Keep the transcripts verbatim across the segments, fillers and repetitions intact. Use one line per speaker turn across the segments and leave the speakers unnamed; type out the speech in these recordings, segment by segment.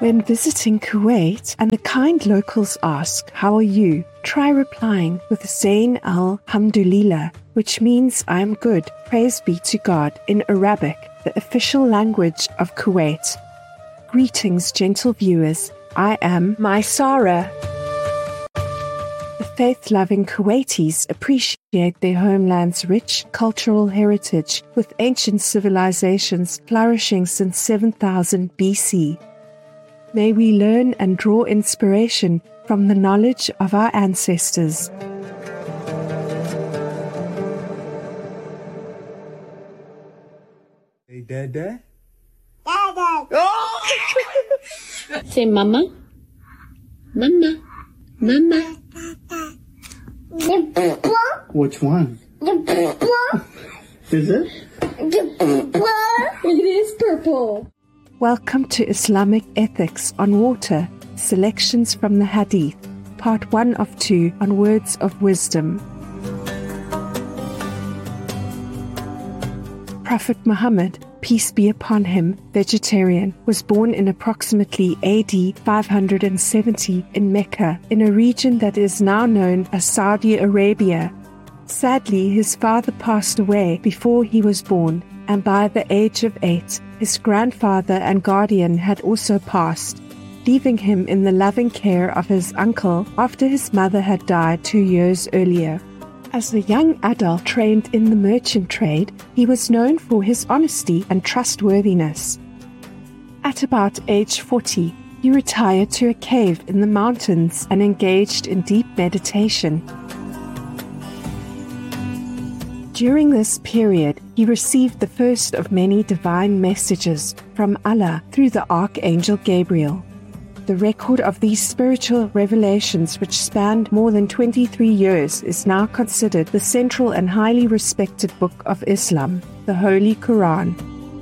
When visiting Kuwait and the kind locals ask, "How are you?" try replying with Zayn al-Hamdulillah, which means "I am good, praise be to God" in Arabic, the official language of Kuwait. Greetings, gentle viewers. I am Maisara. The faith-loving Kuwaitis appreciate their homeland's rich cultural heritage, with ancient civilizations flourishing since seven thousand B C. May we learn and draw inspiration from the knowledge of our ancestors.
Hey, Dada.
Dada.
Oh!
Say mama. Mama. Mama.
Which one? Is it?
It is purple.
Welcome to Islamic Ethics on Water, Selections from the Hadith, Part one of two on Words of Wisdom. Prophet Muhammad, peace be upon him, vegetarian, was born in approximately A D five hundred seventy in Mecca, in a region that is now known as Saudi Arabia. Sadly, his father passed away before he was born, and by the age of eight, his grandfather and guardian had also passed, leaving him in the loving care of his uncle after his mother had died two years earlier. As a young adult trained in the merchant trade, he was known for his honesty and trustworthiness. At about age forty, he retired to a cave in the mountains and engaged in deep meditation. During this period, he received the first of many divine messages from Allah through the Archangel Gabriel. The record of these spiritual revelations, which spanned more than twenty-three years, is now considered the central and highly respected book of Islam, the Holy Quran.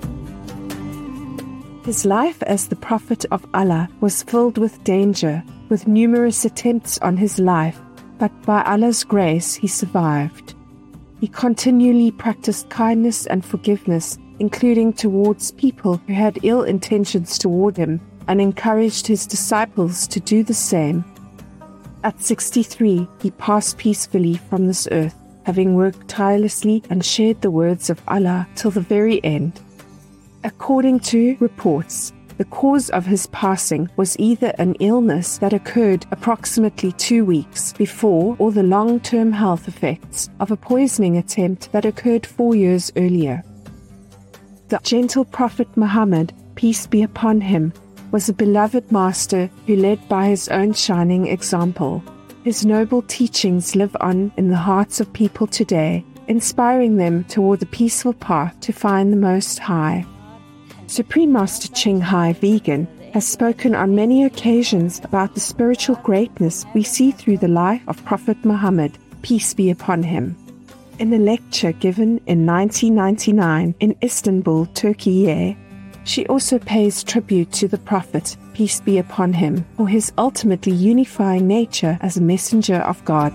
His life as the Prophet of Allah was filled with danger, with numerous attempts on his life, but by Allah's grace he survived. He continually practiced kindness and forgiveness, including towards people who had ill intentions toward him, and encouraged his disciples to do the same. At sixty-three, he passed peacefully from this earth, having worked tirelessly and shared the words of Allah till the very end. According to reports, the cause of his passing was either an illness that occurred approximately two weeks before or the long-term health effects of a poisoning attempt that occurred four years earlier. The gentle Prophet Muhammad, peace be upon him, was a beloved master who led by his own shining example. His noble teachings live on in the hearts of people today, inspiring them toward the peaceful path to find the Most High. Supreme Master Ching Hai Vegan has spoken on many occasions about the spiritual greatness we see through the life of Prophet Muhammad, peace be upon him. In a lecture given in nineteen ninety-nine in Istanbul, Turkey, she also pays tribute to the Prophet, peace be upon him, for his ultimately unifying nature as a messenger of God.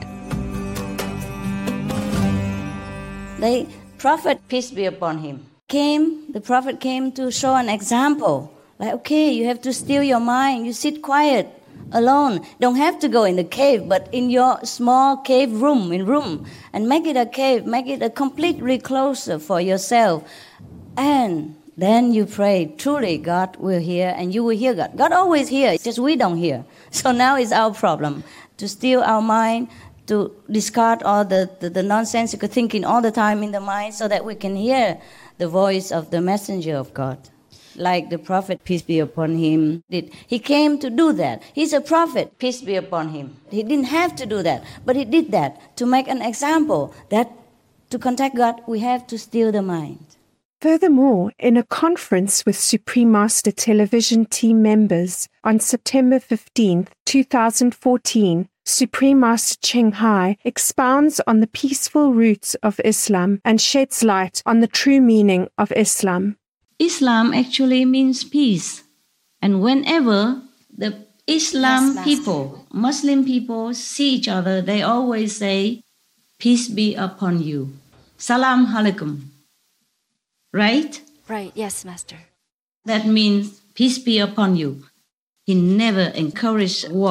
The Prophet, peace be upon him, came, the Prophet came to show an example. Like, okay, you have to still your mind. You sit quiet, alone. Don't have to go in the cave, but in your small cave room, in room, and make it a cave, make it a completely closer for yourself. And then you pray, truly God will hear, and you will hear God. God always hears, just we don't hear. So now it's our problem, to still our mind, to discard all the, the, the nonsensical thinking all the time in the mind so that we can hear the voice of the messenger of God. Like the Prophet, peace be upon him, did. He came to do that. He's a prophet, peace be upon him. He didn't have to do that, but he did that to make an example that to contact God, we have to still the mind.
Furthermore, in a conference with Supreme Master Television team members on September fifteenth, twenty fourteen, Supreme Master Ching Hai expounds on the peaceful roots of Islam and sheds light on the true meaning of Islam.
Islam actually means peace. And whenever the Islam
Yes,
people, Muslim people see each other, they always say, peace be upon you. Salam alaikum. Right?
Right, yes, Master.
That means peace be upon you. He never encouraged war.